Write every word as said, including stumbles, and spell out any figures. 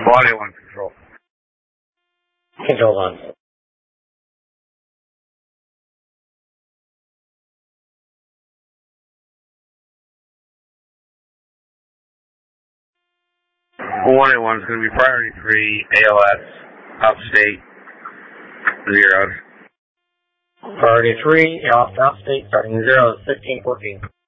one eighty-one control. Control on. one eighty-one is going to be priority three, A L S, upstate, zeroed. Priority three, off upstate, starting zero, fifteen fourteen.